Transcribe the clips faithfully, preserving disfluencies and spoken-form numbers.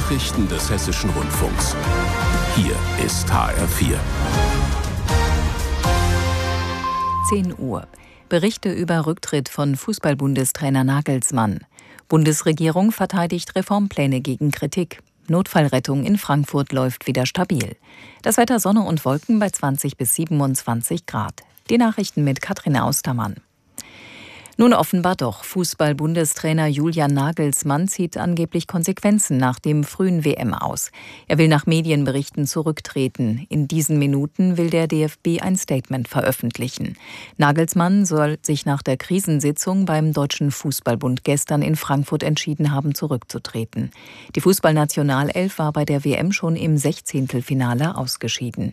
Nachrichten des Hessischen Rundfunks. Hier ist H R vier. zehn Uhr. Berichte über Rücktritt von Fußball-Bundestrainer Nagelsmann. Bundesregierung verteidigt Reformpläne gegen Kritik. Notfallrettung in Frankfurt läuft wieder stabil. Das Wetter Sonne und Wolken bei zwanzig bis siebenundzwanzig Grad. Die Nachrichten mit Katrin Austermann. Nun offenbar doch. Fußball-Bundestrainer Julian Nagelsmann zieht angeblich Konsequenzen nach dem frühen W M aus. Er will nach Medienberichten zurücktreten. In diesen Minuten will der D F B ein Statement veröffentlichen. Nagelsmann soll sich nach der Krisensitzung beim Deutschen Fußballbund gestern in Frankfurt entschieden haben, zurückzutreten. Die Fußballnationalelf war bei der W M schon im Sechzehntelfinale ausgeschieden.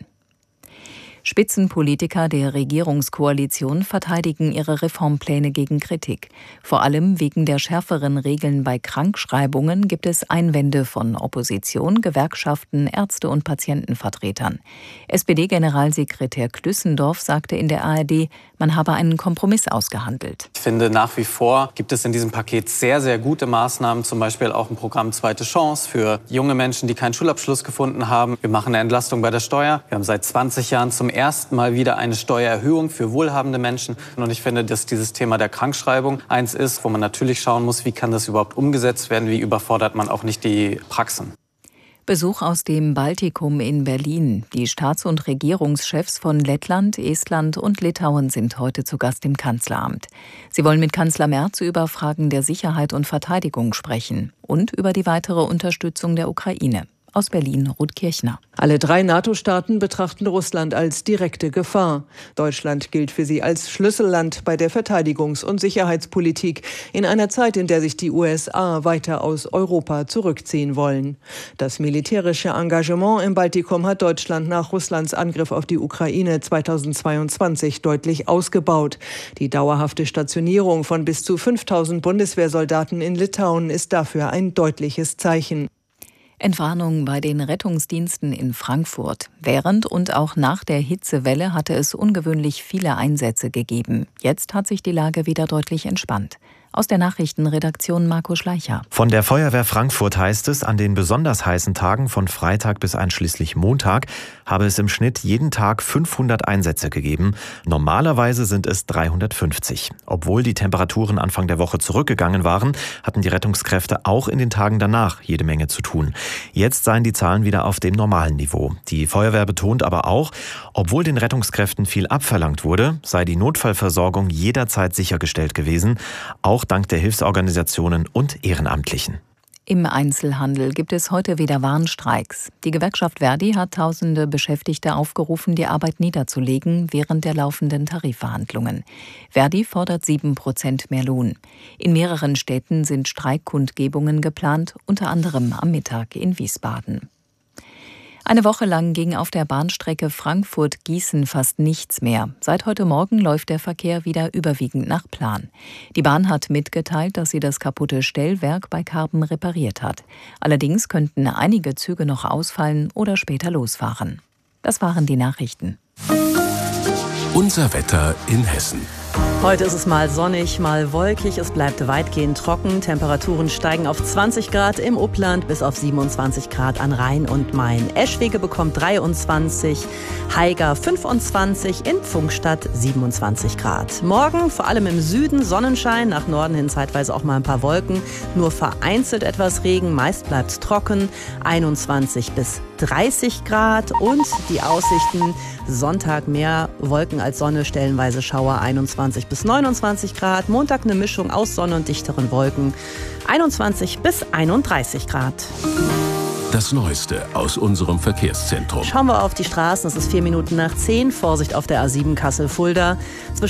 Spitzenpolitiker der Regierungskoalition verteidigen ihre Reformpläne gegen Kritik. Vor allem wegen der schärferen Regeln bei Krankschreibungen gibt es Einwände von Opposition, Gewerkschaften, Ärzte und Patientenvertretern. S P D-Generalsekretär Klüssendorf sagte in der A R D, man habe einen Kompromiss ausgehandelt. Ich finde, nach wie vor gibt es in diesem Paket sehr, sehr gute Maßnahmen, zum Beispiel auch ein Programm Zweite Chance für junge Menschen, die keinen Schulabschluss gefunden haben. Wir machen eine Entlastung bei der Steuer. Wir haben seit zwanzig Jahren zum ersten Mal wieder eine Steuererhöhung für wohlhabende Menschen. Und ich finde, dass dieses Thema der Krankschreibung eins ist, wo man natürlich schauen muss, wie kann das überhaupt umgesetzt werden, wie überfordert man auch nicht die Praxen. Besuch aus dem Baltikum in Berlin. Die Staats- und Regierungschefs von Lettland, Estland und Litauen sind heute zu Gast im Kanzleramt. Sie wollen mit Kanzler Merz über Fragen der Sicherheit und Verteidigung sprechen und über die weitere Unterstützung der Ukraine. Aus Berlin, Ruth Kirchner. Alle drei NATO-Staaten betrachten Russland als direkte Gefahr. Deutschland gilt für sie als Schlüsselland bei der Verteidigungs- und Sicherheitspolitik in einer Zeit, in der sich die U S A weiter aus Europa zurückziehen wollen. Das militärische Engagement im Baltikum hat Deutschland nach Russlands Angriff auf die Ukraine zweitausendzweiundzwanzig deutlich ausgebaut. Die dauerhafte Stationierung von bis zu fünftausend Bundeswehrsoldaten in Litauen ist dafür ein deutliches Zeichen. Entwarnung bei den Rettungsdiensten in Frankfurt. Während und auch nach der Hitzewelle hatte es ungewöhnlich viele Einsätze gegeben. Jetzt hat sich die Lage wieder deutlich entspannt. Aus der Nachrichtenredaktion Marco Schleicher. Von der Feuerwehr Frankfurt heißt es, an den besonders heißen Tagen von Freitag bis einschließlich Montag habe es im Schnitt jeden Tag fünfhundert Einsätze gegeben. Normalerweise sind es dreihundertfünfzig. Obwohl die Temperaturen Anfang der Woche zurückgegangen waren, hatten die Rettungskräfte auch in den Tagen danach jede Menge zu tun. Jetzt seien die Zahlen wieder auf dem normalen Niveau. Die Feuerwehr betont aber auch, obwohl den Rettungskräften viel abverlangt wurde, sei die Notfallversorgung jederzeit sichergestellt gewesen, auch dank der Hilfsorganisationen und Ehrenamtlichen. Im Einzelhandel gibt es heute wieder Warnstreiks. Die Gewerkschaft Verdi hat tausende Beschäftigte aufgerufen, die Arbeit niederzulegen während der laufenden Tarifverhandlungen. Verdi fordert sieben Prozent mehr Lohn. In mehreren Städten sind Streikkundgebungen geplant, unter anderem am Mittag in Wiesbaden. Eine Woche lang ging auf der Bahnstrecke Frankfurt-Gießen fast nichts mehr. Seit heute Morgen läuft der Verkehr wieder überwiegend nach Plan. Die Bahn hat mitgeteilt, dass sie das kaputte Stellwerk bei Karben repariert hat. Allerdings könnten einige Züge noch ausfallen oder später losfahren. Das waren die Nachrichten. Unser Wetter in Hessen. Heute ist es mal sonnig, mal wolkig. Es bleibt weitgehend trocken. Temperaturen steigen auf zwanzig Grad im Upland bis auf siebenundzwanzig Grad an Rhein und Main. Eschwege bekommt dreiundzwanzig, Haiger fünfundzwanzig, in Pfungstadt siebenundzwanzig Grad. Morgen vor allem im Süden Sonnenschein, nach Norden hin zeitweise auch mal ein paar Wolken. Nur vereinzelt etwas Regen, meist bleibt es trocken. einundzwanzig bis dreißig Grad und die Aussichten Sonntag mehr Wolken als Sonne, stellenweise Schauer einundzwanzig bis neunundzwanzig Grad. Montag eine Mischung aus Sonne und dichteren Wolken, einundzwanzig bis einunddreißig Grad. Das Neueste aus unserem Verkehrszentrum. Schauen wir auf die Straßen. Es ist vier Minuten nach zehn. Vorsicht auf der A sieben Kassel-Fulda.